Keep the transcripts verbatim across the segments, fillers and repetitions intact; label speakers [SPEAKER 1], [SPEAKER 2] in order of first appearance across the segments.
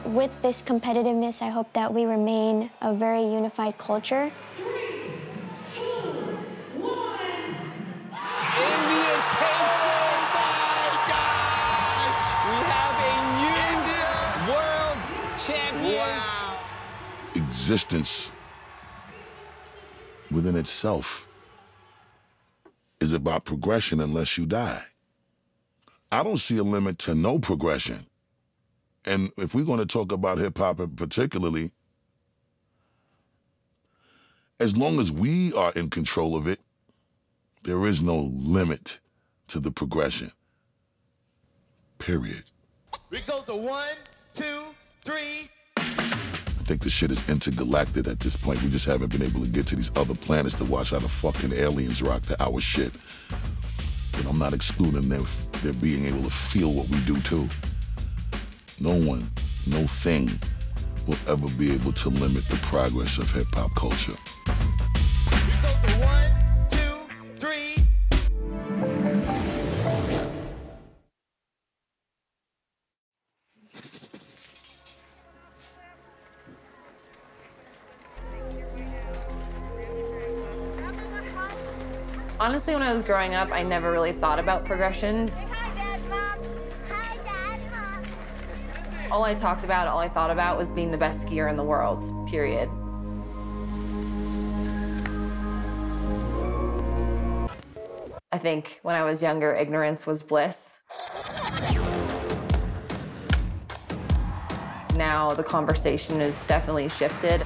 [SPEAKER 1] With this competitiveness, I hope that we remain a very unified culture.
[SPEAKER 2] Three, two, one. India takes it! Oh my gosh! We have a new India. World champion.
[SPEAKER 3] Wow. Existence within itself is about progression unless you die. I don't see a limit to no progression. And if we're going to talk about hip-hop particularly, as long as we are in control of it, there is no limit to the progression. Period.
[SPEAKER 2] It goes to one, two, three.
[SPEAKER 3] I think the shit is intergalactic at this point. We just haven't been able to get to these other planets to watch how the fucking aliens rock to our shit. But I'm not excluding them, their being able to feel what we do too. No one, no thing will ever be able to limit the progress of hip-hop culture.
[SPEAKER 2] It goes to one, two, three.
[SPEAKER 4] Honestly, when I was growing up, I never really thought about progression.
[SPEAKER 5] Hi, Dad, Mom. Hi, Dad, Mom.
[SPEAKER 4] All I talked about, all I thought about was being the best skier in the world, period. I think when I was younger, ignorance was bliss. Now the conversation has definitely shifted.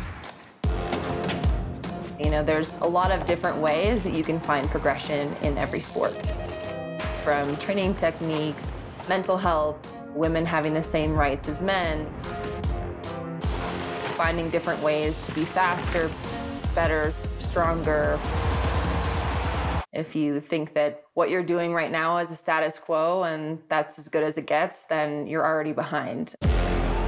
[SPEAKER 4] You know, there's a lot of different ways that you can find progression in every sport. From training techniques, mental health, women having the same rights as men, finding different ways to be faster, better, stronger. If you think that what you're doing right now is a status quo and that's as good as it gets, then you're already behind.